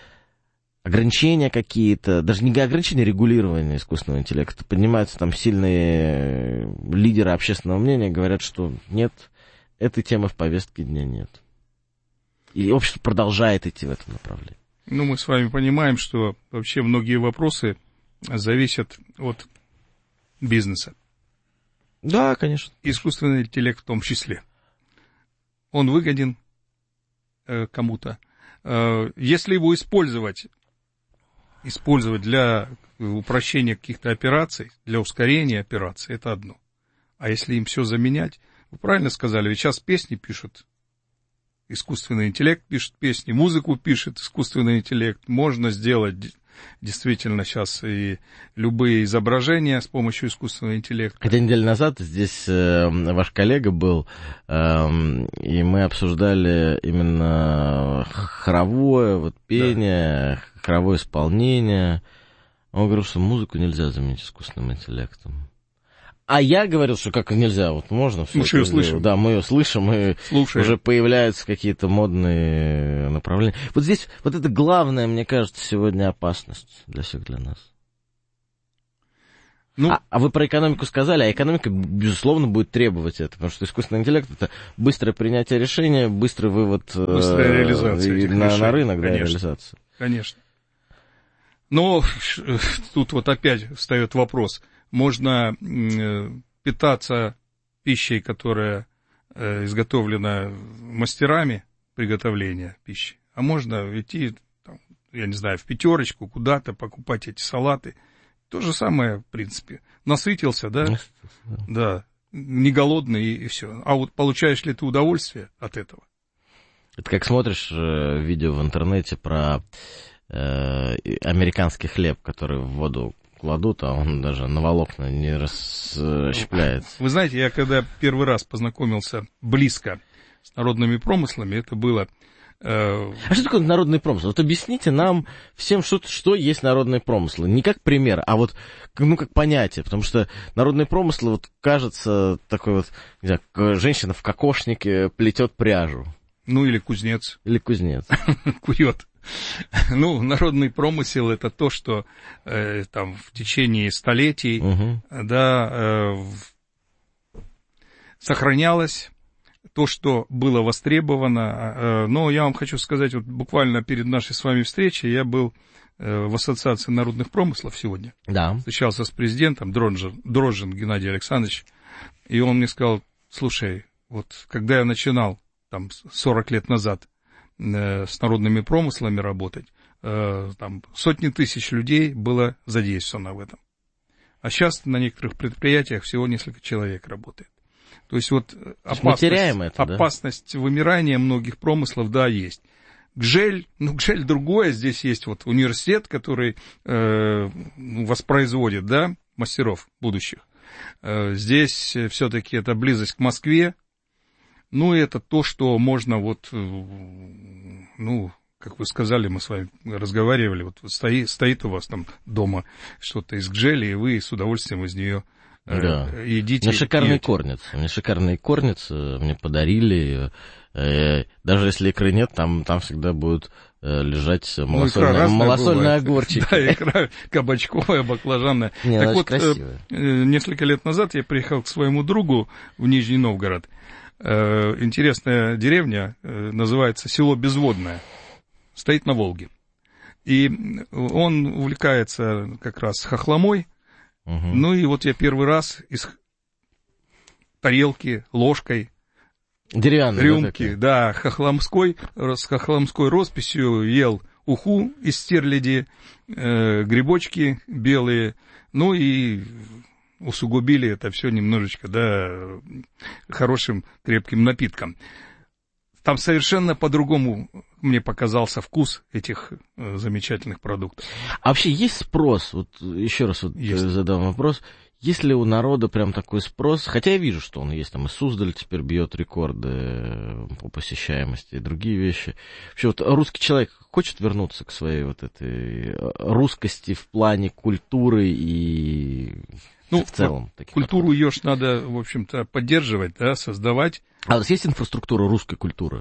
ограничения какие-то, даже не ограничения, регулирования искусственного интеллекта, поднимаются там сильные лидеры общественного мнения, говорят, что нет, этой темы в повестке дня нет. И общество продолжает идти в этом направлении. Ну, мы с вами понимаем, что вообще многие вопросы зависят от бизнеса. Да, конечно. Искусственный интеллект в том числе. Он выгоден э, кому-то. Э, если его использовать, использовать для упрощения каких-то операций, для ускорения операций, это одно. А если им все заменять, вы правильно сказали, ведь сейчас песни пишут, искусственный интеллект пишет песни, музыку пишет искусственный интеллект, можно сделать действительно сейчас и любые изображения с помощью искусственного интеллекта. Хотя неделю назад здесь э, ваш коллега был, э, и мы обсуждали именно хоровое вот, пение, да. хоровое исполнение. Он говорил, что музыку нельзя заменить искусственным интеллектом. А я говорил, что как нельзя, вот можно все. Мы ее слышим. Да, мы ее слышим, и Слушаем. Уже появляются какие-то модные направления. Вот здесь, вот это главная, мне кажется, сегодня опасность для всех, для нас. Ну, а, а вы про экономику сказали, а экономика, безусловно, будет требовать это, потому что искусственный интеллект — это быстрое принятие решения, быстрый вывод Быстрая э, реализация на, на рынок, да, реализация. Конечно. Но тут вот опять встает вопрос. Можно питаться пищей, которая изготовлена мастерами приготовления пищи, а можно идти, там, я не знаю, в пятерочку куда-то, покупать эти салаты. То же самое, в принципе. Насытился, да? Насытился, да. Да. Не голодный и, и все. А вот получаешь ли ты удовольствие от этого? Это как смотришь э, видео в интернете про э, американский хлеб, который в воду кладут, а он даже на волокна не расщепляется. Вы знаете, я когда первый раз познакомился близко с народными промыслами, это было... Э... А что такое народный промысл? Вот объясните нам всем, что, что есть народные промыслы. Не как пример, а вот ну, как понятие. Потому что народные промыслы, вот кажется, такой вот, не знаю, женщина в кокошнике плетет пряжу. Ну, или кузнец. Или кузнец. Кует. Ну, народный промысел — это то, что э, там в течение столетий, угу. да, э, сохранялось, то, что было востребовано. Э, но я вам хочу сказать, вот буквально перед нашей с вами встречей я был э, в Ассоциации народных промыслов сегодня. Да. Встречался с президентом Дрожжин, Дрожжин Геннадий Александрович, и он мне сказал: слушай, вот когда я начинал там сорок лет назад с народными промыслами работать, там сотни тысяч людей было задействовано в этом. А сейчас на некоторых предприятиях всего несколько человек работает. То есть вот опасность, это, опасность да? вымирания многих промыслов, да, есть. Гжель, ну, гжель другое, здесь есть вот университет, который э, воспроизводит, да, мастеров будущих. Э, здесь все-таки это близость к Москве. Ну, это то, что можно вот, ну, как вы сказали, мы с вами разговаривали, вот стоит, стоит у вас там дома что-то из гжели, и вы с удовольствием из нее да. э, едите. У меня шикарные корницы, у меня шикарные корницы, мне подарили, э, даже если икры нет, там, там всегда будут э, лежать малосольные, ну, малосольные огурчики. Да, икра кабачковая, баклажанная. Не, так вот, красивая. э, несколько лет назад я приехал к своему другу в Нижний Новгород. Интересная деревня, называется село Безводное, стоит на Волге. И он увлекается как раз хохломой. Угу. Ну и вот я первый раз из тарелки, ложкой, деревянной, рюмки, да, да хохломской, с хохломской росписью ел уху из стерляди, э, грибочки белые, ну и... усугубили это все немножечко, да, хорошим крепким напитком. Там совершенно по-другому мне показался вкус этих э, замечательных продуктов. А вообще есть спрос? Вот еще раз вот задам вопрос. Есть ли у народа прям такой спрос? Хотя я вижу, что он есть. Там и Суздаль теперь бьет рекорды по посещаемости и другие вещи. Вообще вот русский человек хочет вернуться к своей вот этой русскости в плане культуры и... Ну, в целом. Культуру ее ж надо, в общем-то, поддерживать, да, создавать. А у вас есть инфраструктура русской культуры?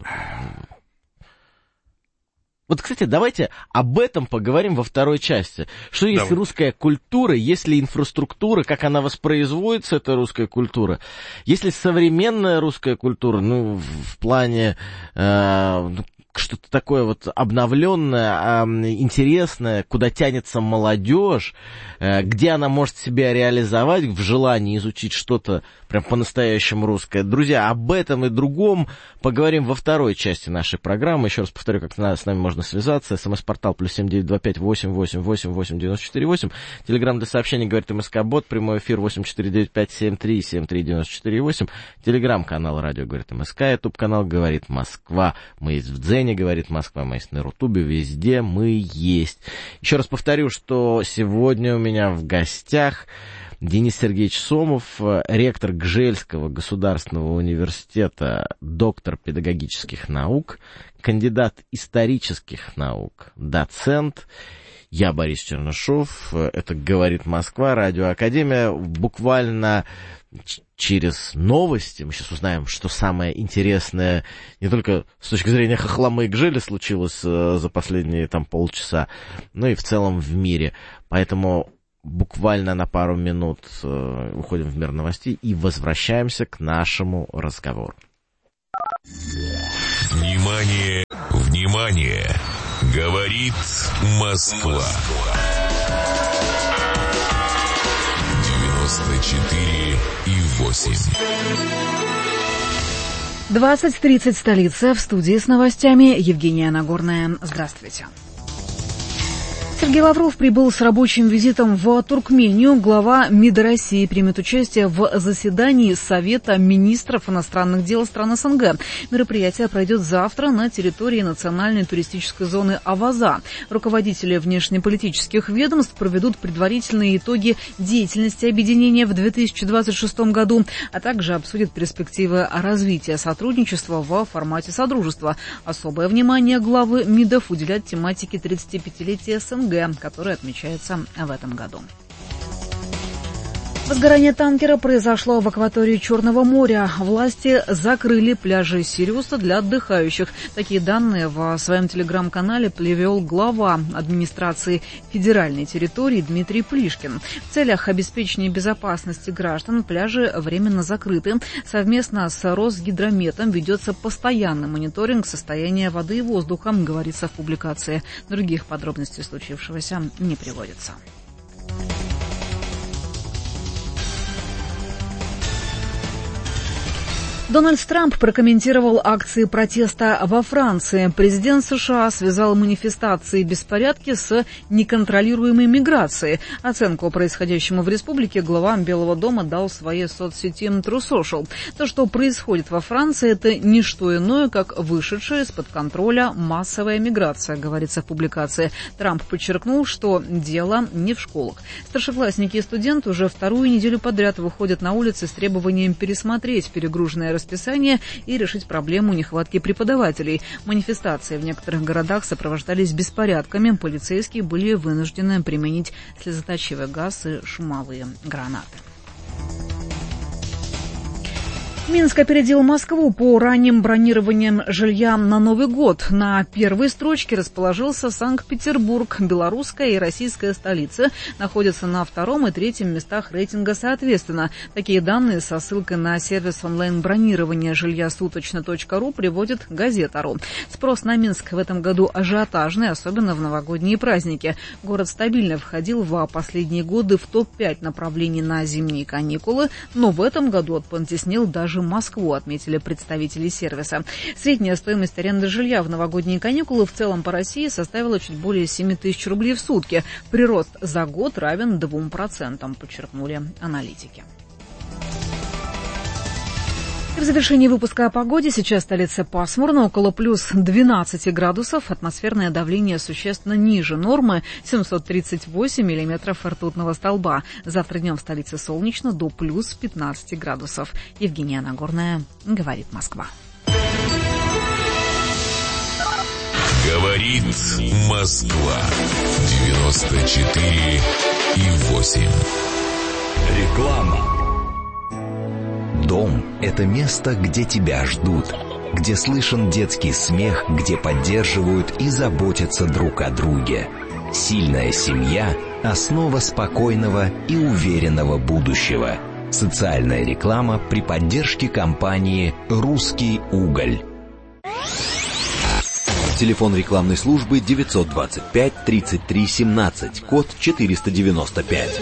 Вот, кстати, давайте об этом поговорим во второй части. Что есть Давай. русская культура, есть ли инфраструктура, как она воспроизводится, эта русская культура? Есть ли современная русская культура, ну, в плане... Э, что-то такое вот обновленное, интересное, куда тянется молодежь, где она может себя реализовать в желании изучить что-то прям по-настоящему русское. Друзья, об этом и другом поговорим во второй части нашей программы. Еще раз повторю, как с нами можно связаться. СМС-портал плюс семь девять два пять восемь восемь восемь восемь девяносто четыре восемь. Телеграмм для сообщений говорит МСК-бот. Прямой эфир восемь четыре девять пять семь три семь три девяносто четыре восемь. Телеграмм-канал радио говорит МСК. Ютуб-канал говорит Москва. Мы есть в Дзене, говорит «Говорит Москва», мы есть на Рутубе, везде мы есть. Еще раз повторю, что сегодня у меня в гостях Денис Сергеевич Сомов, ректор Гжельского государственного университета, доктор педагогических наук, кандидат исторических наук, доцент. Я Борис Чернышов, это «Говорит Москва», радиоакадемия. Буквально через новости мы сейчас узнаем, что самое интересное не только с точки зрения хохломы и гжели случилось за последние там полчаса, но и в целом в мире. Поэтому буквально на пару минут уходим в мир новостей и возвращаемся к нашему разговору. Внимание, внимание! Говорит Москва. девяносто четыре и восемь. двадцать тридцать столица. В студии с новостями Евгения Нагорная. Здравствуйте. Сергей Лавров прибыл с рабочим визитом в Туркмению. Глава МИДа России примет участие в заседании Совета министров иностранных дел стран СНГ. Мероприятие пройдет завтра на территории национальной туристической зоны Аваза. Руководители внешнеполитических ведомств проведут предварительные итоги деятельности объединения в две тысячи двадцать шестом году, а также обсудят перспективы развития сотрудничества в формате содружества. Особое внимание главы МИДов уделят тематике тридцатипятилетия СНГ, которое отмечается в этом году. Возгорание танкера произошло в акватории Черного моря. Власти закрыли пляжи Сириуса для отдыхающих. Такие данные в своем телеграм-канале привел глава администрации федеральной территории Дмитрий Плишкин. В целях обеспечения безопасности граждан пляжи временно закрыты. Совместно с Росгидрометом ведется постоянный мониторинг состояния воды и воздуха, говорится в публикации. Других подробностей случившегося не приводится. Дональд Трамп прокомментировал акции протеста во Франции. Президент США связал манифестации и беспорядки с неконтролируемой миграцией. Оценку происходящему в республике глава Белого дома дал в своей соцсети True Social. То, что происходит во Франции, это не что иное, как вышедшая из-под контроля массовая миграция, говорится в публикации. Трамп подчеркнул, что дело не в школах. Старшеклассники и студенты уже вторую неделю подряд выходят на улицы с требованием пересмотреть перегруженное расписание и решить проблему нехватки преподавателей. Манифестации в некоторых городах сопровождались беспорядками. Полицейские были вынуждены применить слезоточивый газ и шумовые гранаты. Минск опередил Москву по ранним бронированиям жилья на Новый год. На первой строчке расположился Санкт-Петербург. Белорусская и российская столицы находятся на втором и третьем местах рейтинга соответственно. Такие данные со ссылкой на сервис онлайн-бронирования жилья суточно точка ру приводит Газета.ру. Спрос на Минск в этом году ажиотажный, особенно в новогодние праздники. Город стабильно входил в последние годы в топ пять направлений на зимние каникулы, но в этом году потеснил даже Москву, отметили представители сервиса. Средняя стоимость аренды жилья в новогодние каникулы в целом по России составила чуть более семь тысяч рублей в сутки. Прирост за год равен двум процентам, подчеркнули аналитики. В завершении выпуска о погоде. Сейчас столица пасмурно, около плюс двенадцати градусов. Атмосферное давление существенно ниже нормы, семьсот тридцать восемь миллиметров ртутного столба. Завтра днем в столице солнечно, до плюс пятнадцати градусов. Евгения Нагорная, «Говорит Москва». Говорит Москва. девяносто четыре и восемь. Реклама. Дом – это место, где тебя ждут, где слышен детский смех, где поддерживают и заботятся друг о друге. Сильная семья – основа спокойного и уверенного будущего. Социальная реклама при поддержке компании «Русский уголь». Телефон рекламной службы девятьсот двадцать пять тридцать три семнадцать, код четыреста девяносто пять.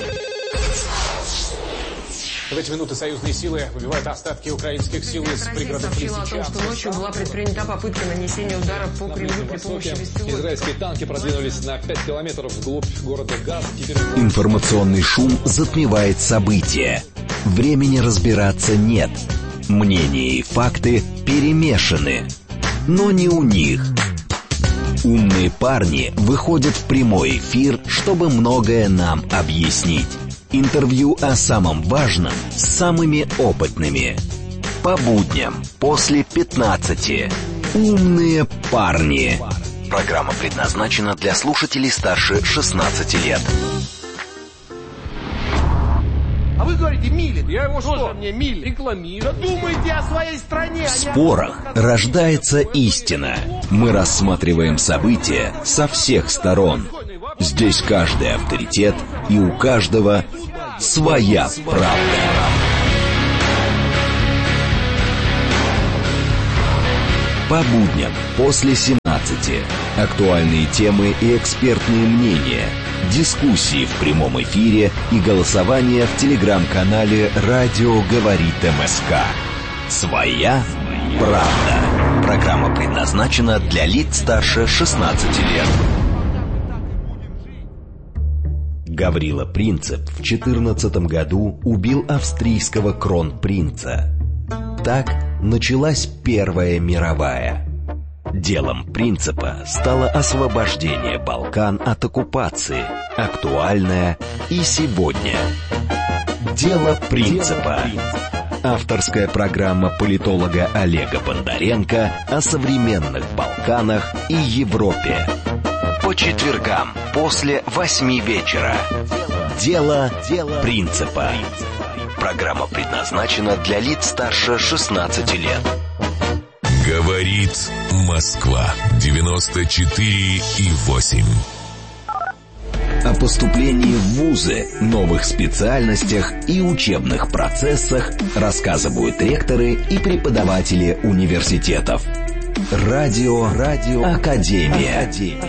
В эти минуты союзные силы выбивают остатки украинских сил из пригородов Лисичанска. Сообщила о том, что ночью была предпринята попытка нанесения удара по Кремлю при помощи беспилотников. Израильские танки продвинулись на пять километров вглубь города Газ. Теперь... Информационный шум затмевает события. Времени разбираться нет. Мнения и факты перемешаны. Но не у них. Умные парни выходят в прямой эфир, чтобы многое нам объяснить. Интервью о самом важном с самыми опытными. По будням после пятнадцати. Умные парни. Программа предназначена для слушателей старше шестнадцати лет. А вы говорите, милит. Я его что? Мне милит. Рекламирую. Да думайте о своей стране. В спорах рождается истина. Мы рассматриваем события со всех сторон. Здесь каждый авторитет, и у каждого своя правда. По будням после семнадцати. Актуальные темы и экспертные мнения. Дискуссии в прямом эфире и голосование в телеграм-канале «Радио говорит МСК». Своя правда. Программа предназначена для лиц старше шестнадцати лет. Гаврила Принцип в четырнадцатом году убил австрийского кронпринца. Так началась Первая мировая. Делом Принципа стало освобождение Балкан от оккупации, актуальное и сегодня. Дело Принципа. Авторская программа политолога Олега Бондаренко о современных Балканах и Европе. По четвергам после восьми вечера. Дело Принципа. Программа предназначена для лиц старше шестнадцати лет. Говорит Москва. девяносто четыре и восемь. О поступлении в вузы, новых специальностях и учебных процессах рассказывают ректоры и преподаватели университетов. Радио, Радио Академия.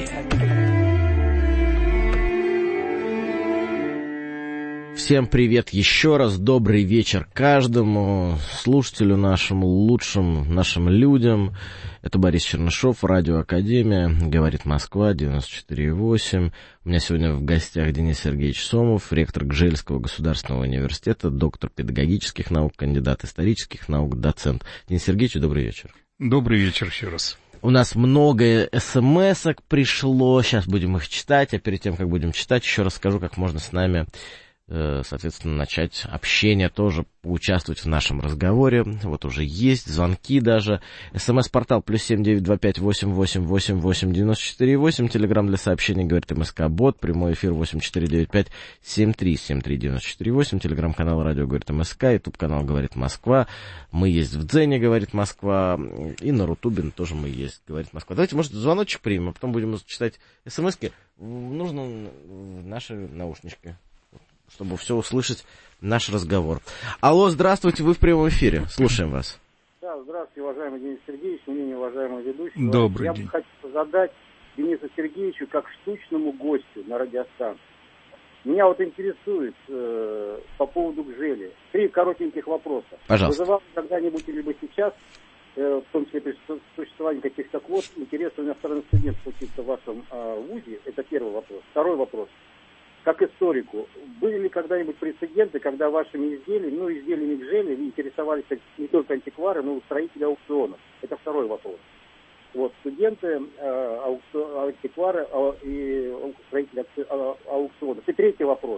Всем привет еще раз, добрый вечер каждому слушателю нашему, лучшим нашим людям. Это Борис Чернышов, Радио Академия, говорит Москва, девяносто четыре и восемь. У меня сегодня в гостях Денис Сергеевич Сомов, ректор Гжельского государственного университета, доктор педагогических наук, кандидат исторических наук, доцент. Денис Сергеевич, добрый вечер. Добрый вечер еще раз. У нас много смс-ок пришло, сейчас будем их читать, а перед тем, как будем читать, еще расскажу, как можно с нами, соответственно, начать общение, тоже поучаствовать в нашем разговоре. Вот уже есть звонки даже. СМС-портал плюс семь девять два пять восемь восемь восемь восемь девяносто четыре восемь. Телеграм для сообщений говорит МСК-бот. Прямой эфир восемь четыре девять пять семь три семь три девяносто четыре восемь. Телеграм-канал Радио говорит МСК. Ютуб-канал говорит Москва. Мы есть в Дзене, говорит Москва. И на Рутубе тоже мы есть, говорит Москва. Давайте, может, звоночек примем, а потом будем читать СМС-ки. Нужно наши наушнички, чтобы все услышать наш разговор. Алло, здравствуйте, вы в прямом эфире. Слушаем вас. Да, здравствуйте, уважаемый Денис Сергеевич, мнение уважаемого ведущего. Добрый Я день. бы хотел задать Денису Сергеевичу как штучному гостю на радиостанции. Меня вот интересует э, по поводу Гжели. Три коротеньких вопроса. Пожалуйста. Вызывал когда-нибудь либо сейчас, э, в том числе при существовании каких-то квот, интерес у иностранных студентов учиться в вашем э, вузе? Это первый вопрос. Второй вопрос. Как историку, были ли когда-нибудь прецеденты, когда вашими изделиями, ну, изделиями Гжели, интересовались не только антиквары, но и строители аукционов? Это второй вопрос. Вот, студенты, э, аукцион, антиквары э, и строители э, аукционов. И третий вопрос.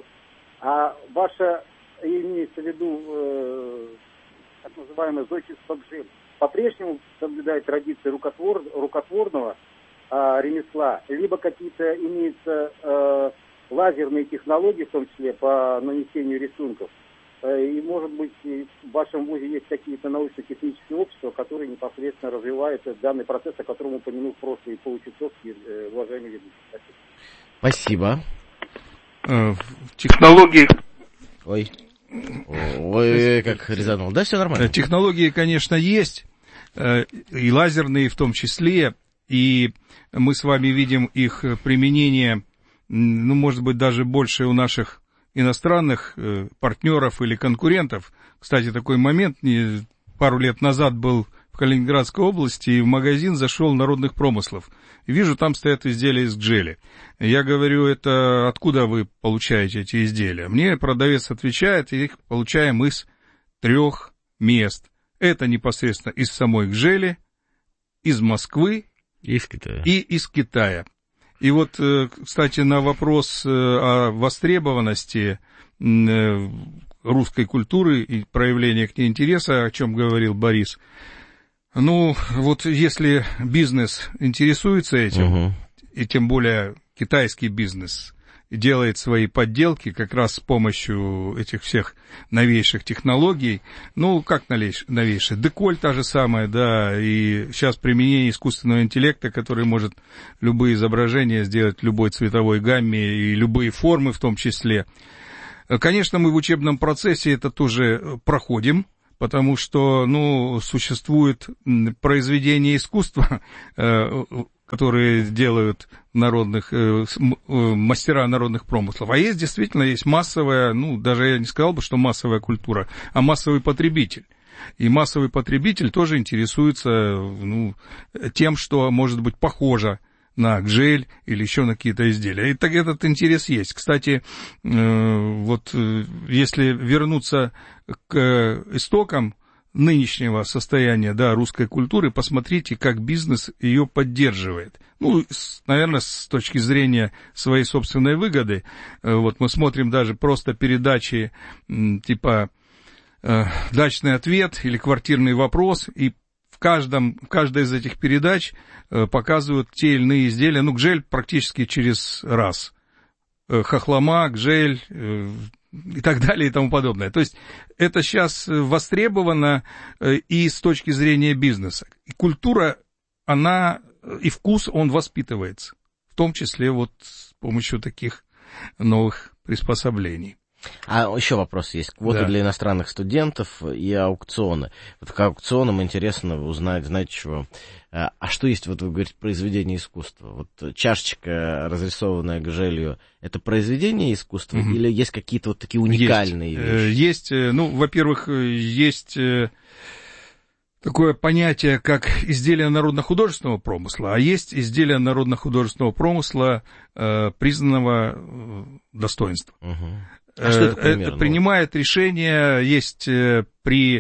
А ваша, имеется в виду, э, так называемое зодчество Гжель, по-прежнему соблюдает традиции рукотвор, рукотворного э, ремесла, либо какие-то имеются... Э, лазерные технологии, в том числе по нанесению рисунков. И, может быть, в вашем вузе есть какие-то научно-технические общества, которые непосредственно развивают данный процесс, о котором упомянул в прошлый получасовский уважаемый ведущий. Спасибо. Технологии... Ой. Ой, как резанул. Да, все нормально. Технологии, конечно, есть, и лазерные в том числе, и мы с вами видим их применение, ну, может быть, даже больше у наших иностранных э, партнеров или конкурентов. Кстати, такой момент не, пару лет назад был в Калининградской области, и в магазин зашел народных промыслов. И вижу, там стоят изделия из Гжели. Я говорю, это откуда вы получаете эти изделия? Мне продавец отвечает, их получаем из трех мест. Это непосредственно из самой Гжели, из Москвы Из Китая. И из Китая. И вот, кстати, на вопрос о востребованности русской культуры и проявления к ней интереса, о чем говорил Борис, ну, вот если бизнес интересуется этим, угу. и тем более китайский бизнес делает свои подделки как раз с помощью этих всех новейших технологий, ну, как новейшие, деколь та же самая, да, и сейчас применение искусственного интеллекта, который может любые изображения сделать в любой цветовой гамме и любые формы в том числе. Конечно, мы в учебном процессе это тоже проходим, потому что, ну, существует произведение искусства, которые делают народных, э, мастера народных промыслов. А есть действительно, есть массовая, ну, даже я не сказал бы, что массовая культура, а массовый потребитель. И массовый потребитель тоже интересуется, ну, тем, что может быть похоже на гжель или еще на какие-то изделия. И так этот интерес есть. Кстати, э, вот если вернуться к истокам нынешнего состояния, да, русской культуры, посмотрите, как бизнес ее поддерживает. Ну, с, наверное, с точки зрения своей собственной выгоды. Вот мы смотрим даже просто передачи типа «Дачный ответ» или «Квартирный вопрос», и в, каждом, в каждой из этих передач показывают те или иные изделия. Ну, гжель практически через раз. Хохлома, гжель и так далее и тому подобное. То есть это сейчас востребовано и с точки зрения бизнеса. И культура, она, и вкус, он воспитывается. В том числе вот с помощью таких новых приспособлений. А еще вопрос есть. Квоты да. для иностранных студентов и аукционы. Вот к аукционам интересно узнать, знаете чего? А что есть, вот вы говорите, произведение искусства? Вот чашечка, разрисованная гжелью, это произведение искусства mm-hmm. или есть какие-то вот такие уникальные есть. вещи? Есть, ну, во-первых, есть такое понятие, как изделие народно-художественного промысла, а есть изделие народно-художественного промысла, признанного достоинства. Uh-huh. А что это примерно? Это принимает решение, есть при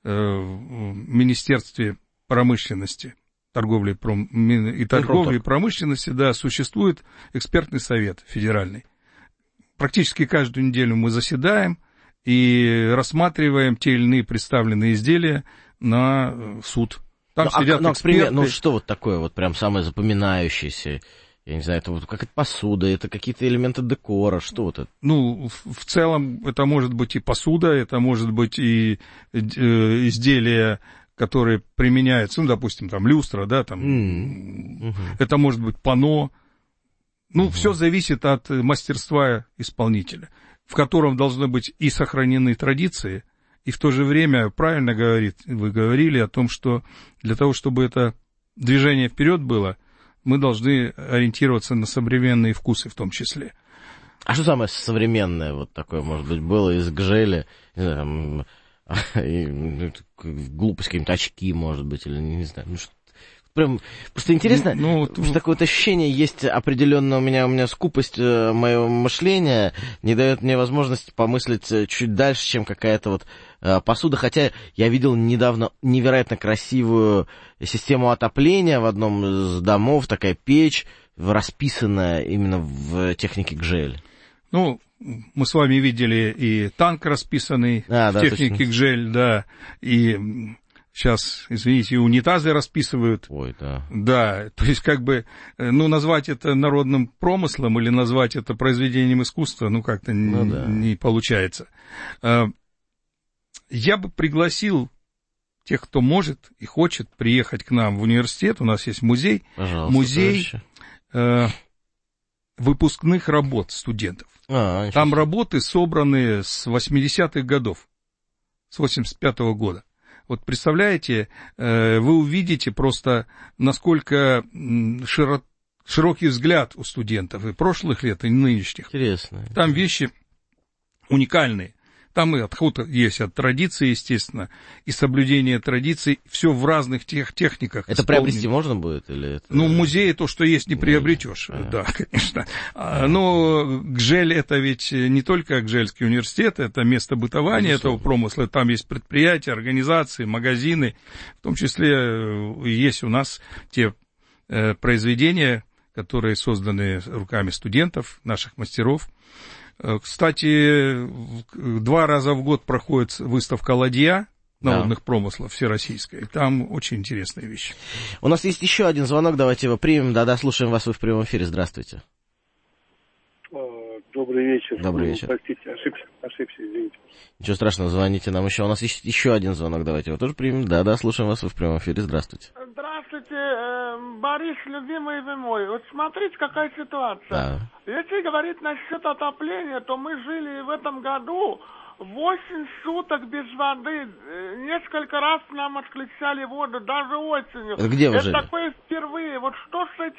Министерстве промышленности, торговли и торговли и промышленности, да, существует экспертный совет федеральный. Практически каждую неделю мы заседаем и рассматриваем те или иные представленные изделия на суд. Там ну, сидят а, эксперты. Ну, что вот такое вот прям самое запоминающеееся? Я не знаю, это вот какая-то посуда, это какие-то элементы декора, что вот это? Ну, в, в целом, это может быть и посуда, это может быть и э, изделия, которые применяются, ну, допустим, там, люстра, да, там, mm-hmm. это может быть панно. Ну, mm-hmm. все зависит от мастерства исполнителя, в котором должны быть и сохранены традиции, и в то же время, правильно говорит, вы говорили о том, что для того, чтобы это движение вперед было, мы должны ориентироваться на современные вкусы в том числе. А что самое современное вот такое, может быть, было из гжели? Не знаю, там, глупость, какие-нибудь очки, может быть, или не знаю. Ну, что, прям, просто интересно, ну, ну, что такое вот ощущение есть определенно у меня, у меня скупость э, моего мышления не дает мне возможности помыслить чуть дальше, чем какая-то вот э, посуда. Хотя я видел недавно невероятно красивую систему отопления в одном из домов, такая печь, расписанная именно в технике гжель. Ну, мы с вами видели и танк расписанный а, в да, технике точно. Гжель, да, и сейчас, извините, и унитазы расписывают. Ой, да. Да, то есть как бы, ну, назвать это народным промыслом или назвать это произведением искусства, ну, как-то ну, не, да. не получается. Я бы пригласил тех, кто может и хочет приехать к нам в университет. У нас есть музей. Пожалуйста, музей э, выпускных работ студентов. А, Там работы собраны с восьмидесятых годов, с восемьдесят пятого года. Вот представляете, э, вы увидите просто, насколько широ, широкий взгляд у студентов и прошлых лет, и нынешних. Интересно. Там вещи уникальные. Там и отход есть от традиции, естественно, и соблюдение традиций, все в разных тех техниках. Это исполнено. Приобрести можно будет? Или это... Ну, в музее то, что есть, не приобретешь. А. Да, конечно. Но гжель — это ведь не только Гжельский университет, это место бытования Безусловно. Этого промысла. Там есть предприятия, организации, магазины. В том числе есть у нас те э, произведения, которые созданы руками студентов, наших мастеров. Э, кстати, два раза в год проходит выставка «Ладья» народных да. промыслов всероссийская. Там очень интересные вещи. У нас есть еще один звонок, давайте его примем. Да-да, слушаем вас, вы в прямом эфире. Здравствуйте. Добрый вечер. Добрый вечер. Простите, ошибся, ошибся, извините. Ничего страшного, звоните нам еще. У нас есть еще один звонок, давайте его тоже примем. Да-да, слушаем вас, вы в прямом эфире. Здравствуйте. Здравствуйте, Борис, любимый вы мой. Вот смотрите, какая ситуация. Да. Если говорить насчет отопления, то мы жили в этом году восемь суток без воды. Несколько раз нам отключали воду, даже осенью. Где вы Это жили? такое впервые. Вот что с этим